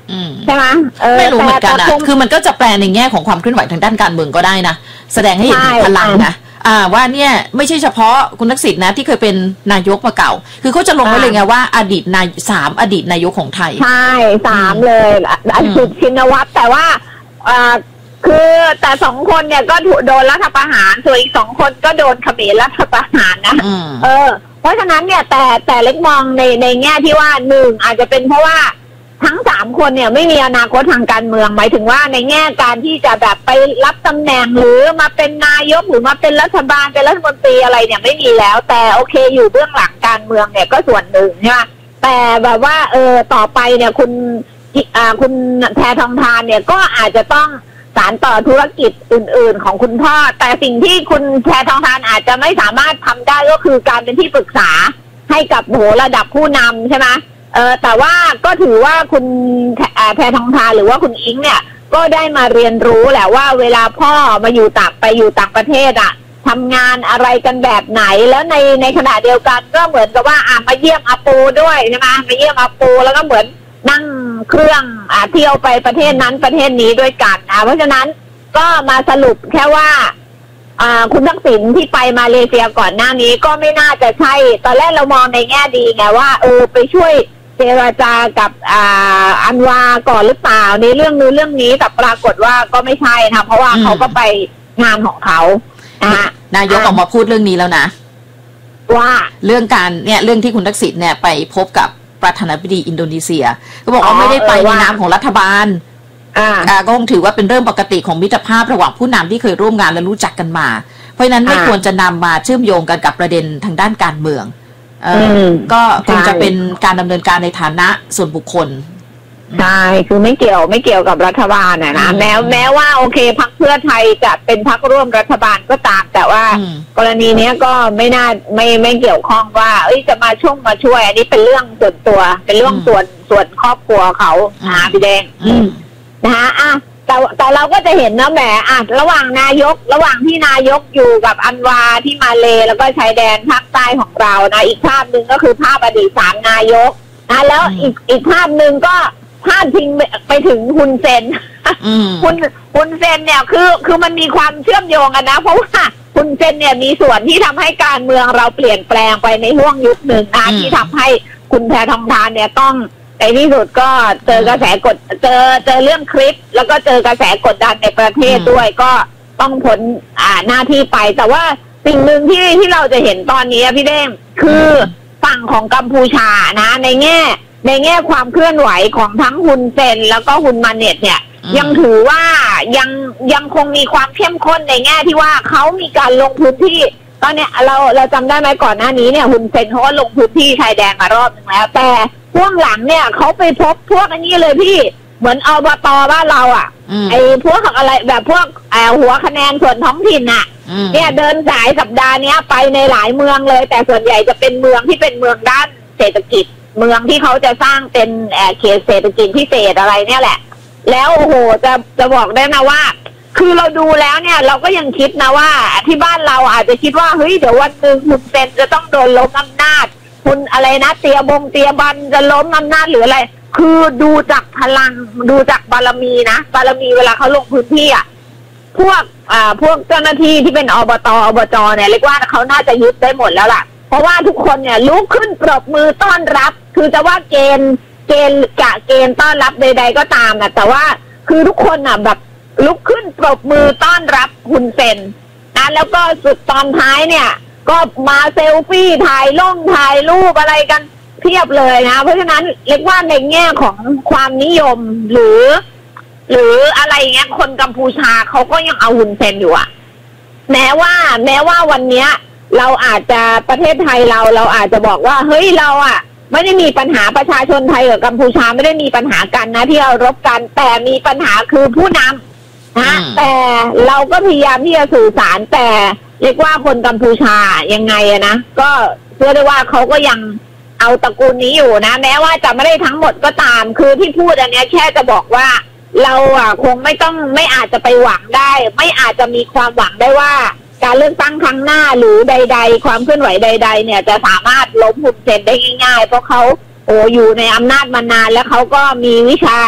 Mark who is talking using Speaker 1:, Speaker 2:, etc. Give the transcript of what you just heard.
Speaker 1: ใช่ไหม
Speaker 2: ไม่รู้เหมือนกันนะคือมันก็จะแปลในแง่ของความเคลื่อนไหวทางด้านการเมืองก็ได้นะแสดงให้เห็นถึงพลังนะว่าเนี่ยไม่ใช่เฉพาะคุณทักษิณนะที่เคยเป็นนายกมาเก่าคือเขาจะลงไว้เลยไงว่าอดีต3อดีตนายกของไทย
Speaker 1: ใช่3เลยอันสุดชินวัตรแต่ว่าคือแต่2คนเนี่ยก็โดนรัฐประหารส่วนอีก2คนก็โดนเขมรรัฐประหารนะเพราะฉะนั้นเนี่ยแต่เล็กมองในแง่ที่ว่า1อาจจะเป็นเพราะว่าทั้ง3คนเนี่ยไม่มีอนาคตทางการเมืองหมายถึงว่าในแง่การที่จะแบบไปรับตำแหน่งหรือมาเป็นนายกหรือมาเป็นรัฐบาลเป็นรัฐมนตรีอะไรเนี่ยไม่มีแล้วแต่โอเคอยู่เบื้องหลังการเมืองเนี่ยก็ส่วนหนึ่งใช่ไหมแต่แบบว่าต่อไปเนี่ยคุณแพทองธารเนี่ยก็อาจจะต้องสานต่อธุรกิจอื่นๆของคุณพ่อแต่สิ่งที่คุณแพทองธารอาจจะไม่สามารถทำได้ก็คือการเป็นที่ปรึกษาให้กับระดับผู้นำใช่ไหมแต่ว่าก็ถือว่าคุณแพทองธารหรือว่าคุณอิงเนี่ยก็ได้มาเรียนรู้แหละว่าเวลาพ่อมาอยู่ต่างประเทศอ่ะทำงานอะไรกันแบบไหนแล้วในขณะเดียวกันก็เหมือนกับว่ามาเยี่ยมอาปูด้วยใช่ไหมมาเยี่ยมอาปูแล้วก็เหมือนนั่งเครื่องเที่ยวไปประเทศนั้นประเทศนี้ด้วยกันเพราะฉะนั้นก็มาสรุปแค่ว่าคุณทักษิณที่ไปมาเลเซียก่อนหน้านี้ก็ไม่น่าจะใช่ตอนแรกเรามองในแง่ดีไงว่าไปช่วยเจรจากับอันวาก่อนหรือเปล่าในเรื่องนี้แต่ปรากฏว่าก็ไม่ใช่นะเพราะว่าเขาก็ไปงานของเขา
Speaker 2: นายกออกมาพูดเรื่องนี้แล้วนะ
Speaker 1: ว่า
Speaker 2: เรื่องที่คุณทักษิณเนี่ยไปพบกับประธานาธิบดีอินโดนีเซียก็บอกว่าไม่ได้ไปในนามของรัฐบาลก็คงถือว่าเป็นเรื่องปกติของมิตรภาพระหว่างผู้นำที่เคยร่วมงานและรู้จักกันมาเพราะฉะนั้นไม่ควรจะนำมาเชื่อมโยงกันกับประเด็นทางด้านการเมืองก็คงจะเป็นการดำเนินการในฐานะส่วนบุคคล
Speaker 1: ใช่คือไม่เกี่ยวกับรัฐบาลนะแม้ว่าโอเคพรรคเพื่อไทยจะเป็นพรรคร่วมรัฐบาลก็ตามแต่ว่ากรณีนี้ก็ไม่เกี่ยวข้องว่าจะมาช่วยอันนี้เป็นเรื่องส่วนตัวเป็นเรื่องส่วนครอบครัวเขาพี่แดงนะคะแต่เราก็จะเห็นนะแหมระหว่างที่นายกอยู่กับอันวาที่มาเลแล้วก็ชายแดนภาคใต้ของเรานะอีกภาพหนึ่งก็คือภาพอดีต3นายกนะแล้วอีกภาพหนึ่งก็พาดพิงไปถึงฮุนเซนฮุนเซนเนี่ยคือมันมีความเชื่อมโยงกันนะเพราะว่าฮุนเซนเนี่ยมีส่วนที่ทำให้การเมืองเราเปลี่ยนแปลงไปในห่วงยุคหนึ่งนะที่ทำให้คุณแพทองธารเนี่ยต้องในที่สุดก็เจอกระแสเจอเรื่องคลิปแล้วก็เจอกระแสกดดันในประเทศด้วยก็ต้องพ้นหน้าที่ไปแต่ว่าสิ่งหนึ่งที่เราจะเห็นตอนนี้พี่เด้งคือฝั่งของกัมพูชานะในแง่ความเคลื่อนไหวของทั้งฮุนเซนแล้วก็ฮุนมาเน็ตเนี่ยยังถือว่ายังคงมีความเข้มข้นในแง่ที่ว่าเขามีการลงพื้นที่ตอนเนี้ยเราจำได้ไหมก่อนหน้านี้เนี่ยฮุนเซนเขาก็ลงพื้นที่ชายแดนมารอบนึงแล้วแต่ช่วงหลังเนี่ยเขาไปพบพวกอันนี้เลยพี่เหมือนอบต.บ้านเราไอ้พวกอะไรแบบพวกหัวคะแนนส่วนท้องถิ่นเนี่ยเดินสายสัปดาห์นี้ไปในหลายเมืองเลยแต่ส่วนใหญ่จะเป็นเมืองที่เป็นเมืองด้านเศรษฐกิจเมืองที่เขาจะสร้างเป็นเขตเศรษฐกิจพิเศษอะไรเนี่ยแหละแล้วโอ้โหจะบอกได้นะว่าคือเราดูแล้วเนี่ยเราก็ยังคิดนะว่าที่บ้านเราอาจจะคิดว่าเฮ้ยเดี๋ยววันหนึ่งคุณเซนจะต้องโดนล้มอำนาจคุณอะไรนะเตียบันจะล้มอำนาจหรืออะไรคือดูจากพลังดูจากบารมีนะบารมีเวลาเขาลงพื้นที่พวกเจ้าหน้าที่ที่เป็นอบจเนี่ยเรียกว่าเขาน่าจะยึดได้หมดแล้วล่ะเพราะว่าทุกคนเนี่ยลุกขึ้นปรบมือต้อนรับคือจะว่าเกณฑ์ต้อนรับใดๆก็ตามแต่ว่าคือทุกคนแบบลุกขึ้นปรบมือต้อนรับฮุนเซนนะแล้วก็สุดตอนท้ายเนี่ยก็มาเซลฟี่ถ่ายรูปอะไรกันเพียบเลยนะเพราะฉะนั้นเรียกว่าในแง่ของความนิยมหรืออะไรเงี้ยคนกัมพูชาเขาก็ยังเอาฮุนเซนอยู่แม้ว่าวันเนี้ยเราอาจจะประเทศไทยเราอาจจะบอกว่าเฮ้ยเราไม่ได้มีปัญหาประชาชนไทยกับกัมพูชาไม่ได้มีปัญหากันนะที่เรารบกันแต่มีปัญหาคือผู้นำนะแต่เราก็พยายามที่จะสื่อสารแต่เรียกว่าคนกัมพูชายังไงนะก็เชื่อได้ว่าเขาก็ยังเอาตระกูลนี้อยู่นะแม้ว่าจะไม่ได้ทั้งหมดก็ตามคือที่พูดอันนี้แค่จะบอกว่าเราคงไม่อาจจะไปหวังได้ไม่อาจจะมีความหวังได้ว่าการเลือกตั้งครั้งหน้าหรือใดๆความเคลื่อนไหวใดๆเนี่ยจะสามารถล้มฮุนเซนได้ง่ายๆเพราะเขาอยู่ในอำนาจมานานแล้วเขาก็มีวิชา